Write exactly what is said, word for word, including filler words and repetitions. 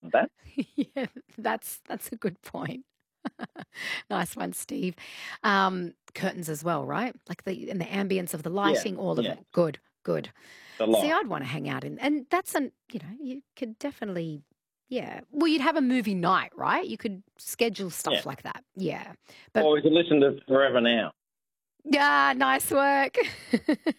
for that. Yeah, that's that's a good point. Nice one, Steve. Um, curtains as well, right? Like the and the ambience of the Yeah, lighting, all of yeah, it. Good, good. a See, lot. I'd want to hang out in, and that's an you know you could definitely yeah. Well, you'd have a movie night, right? You could schedule Yeah. stuff like that. Yeah, but Or we could listen to Forever Now. yeah, nice work.